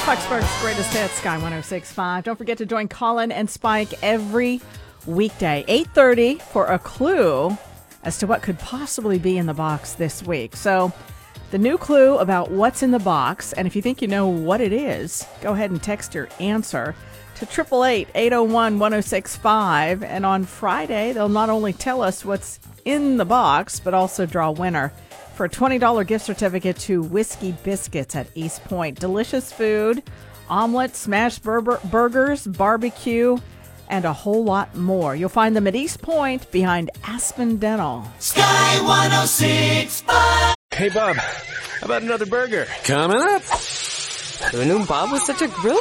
Foxburg's Greatest Hits, Sky 106.5. Don't forget to join Colin and Spike every weekday, 8:30, for a clue as to what could possibly be in the box this week. So the new clue about what's in the box, and if you think you know what it is, go ahead and text your answer to 888-801-1065. And on Friday, they'll not only tell us what's in the box, but also draw a winner for a $20 gift certificate to Whiskey Biscuits at East Point. Delicious food, omelets, smashed burgers, barbecue, and a whole lot more. You'll find them at East Point behind Aspen Dental. Sky 106.5. Hey, Bob, how about another burger? Coming up. Who knew Bob was such a grill